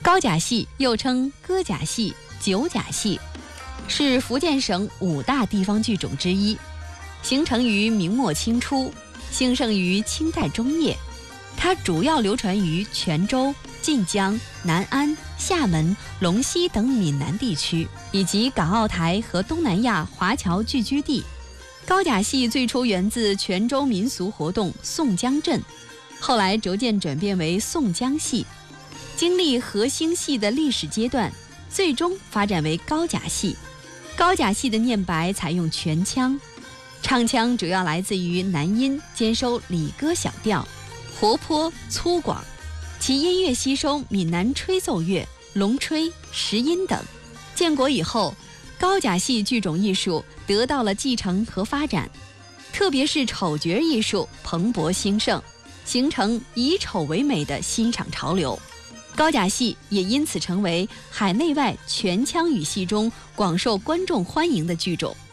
高甲戏又称歌甲戏、九甲戏，是福建省5大地方剧种之一，形成于明末清初，兴盛于清代中叶。它主要流传于泉州、晋江、南安、厦门、龙溪等闽南地区，以及港澳台和东南亚华侨聚居地。高甲戏最初源自泉州民俗活动宋江镇，后来逐渐转变为宋江戏，经历和兴戏的历史阶段，最终发展为高甲戏。高甲戏的念白采用全腔，唱腔主要来自于南音，兼收里歌小调，活泼粗犷，其音乐吸收闽南吹奏乐、龙吹、石音等。建国以后，高甲戏剧种艺术得到了继承和发展，特别是丑角艺术蓬勃兴盛，形成以丑为美的欣赏潮流。高甲戏也因此成为海内外全腔语系中广受观众欢迎的剧种。